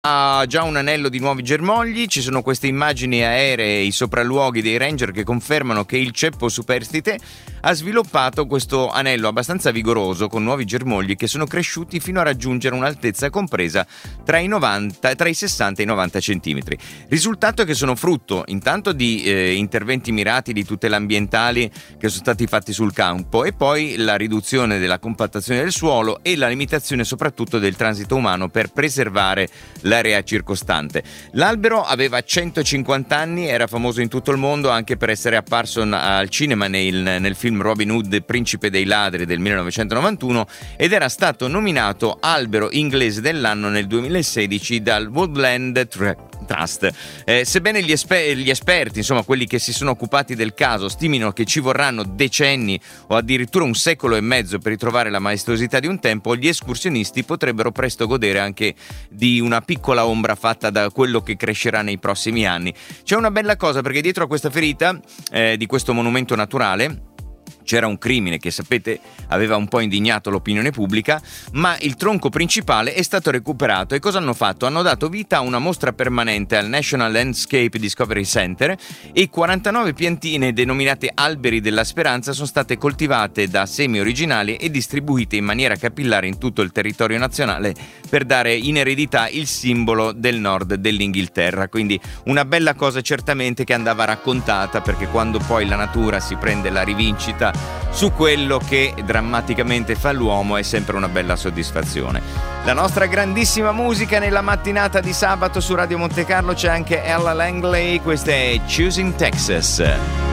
Ha già un anello di nuovi germogli, ci sono queste immagini aeree, i sopralluoghi dei ranger che confermano che il ceppo superstite ha sviluppato questo anello abbastanza vigoroso con nuovi germogli che sono cresciuti fino a raggiungere un'altezza compresa tra i 60 e i 90 centimetri. Risultato che sono frutto intanto di interventi mirati di tutela ambientali che sono stati fatti sul campo e poi la riduzione della compattazione del suolo e la limitazione soprattutto del transito umano per preservare l'area circostante. L'albero aveva 150 anni, era famoso in tutto il mondo anche per essere apparso al cinema nel film Robin Hood, Principe dei ladri del 1991, ed era stato nominato albero inglese dell'anno nel 2016 dal Woodland Trust. Sebbene gli esperti, insomma quelli che si sono occupati del caso, stimino che ci vorranno decenni o addirittura un secolo e mezzo per ritrovare la maestosità di un tempo, gli escursionisti potrebbero presto godere anche di una piccola ombra fatta da quello che crescerà nei prossimi anni. C'è una bella cosa, perché dietro a questa ferita di questo monumento naturale c'era un crimine che, sapete, aveva un po' indignato l'opinione pubblica, ma il tronco principale è stato recuperato. E cosa hanno fatto? Hanno dato vita a una mostra permanente al National Landscape Discovery Center e 49 piantine denominate alberi della speranza sono state coltivate da semi originali e distribuite in maniera capillare in tutto il territorio nazionale per dare in eredità il simbolo del nord dell'Inghilterra. Quindi una bella cosa certamente che andava raccontata, perché quando poi la natura si prende la rivincita su quello che drammaticamente fa l'uomo è sempre una bella soddisfazione. La nostra grandissima musica nella mattinata di sabato su Radio Monte Carlo, c'è anche Ella Langley, questa è Choosing Texas.